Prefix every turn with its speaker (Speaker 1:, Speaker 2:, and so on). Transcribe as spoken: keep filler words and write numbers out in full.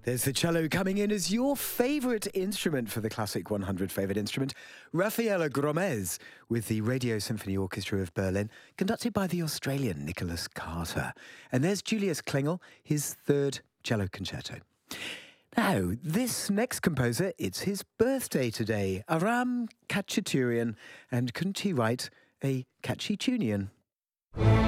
Speaker 1: There's the cello coming in as your favourite instrument for the Classic one hundred Favourite Instrument. Raffaella Gromez with the Radio Symphony Orchestra of Berlin, conducted by the Australian Nicholas Carter. And there's Julius Klingel, his third cello concerto. Now, this next composer, it's his birthday today. Aram Khachaturian, and couldn't he write a catchy tunian?